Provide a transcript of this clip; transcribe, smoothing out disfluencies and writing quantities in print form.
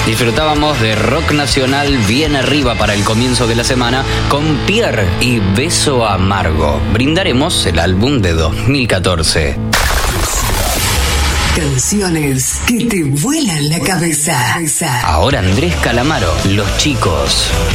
Disfrutábamos de rock nacional bien arriba para el comienzo de la semana con Pierre y Beso Amargo. Brindaremos el álbum de 2014. Canciones que te vuelan la cabeza. Ahora Andrés Calamaro, Los Chicos.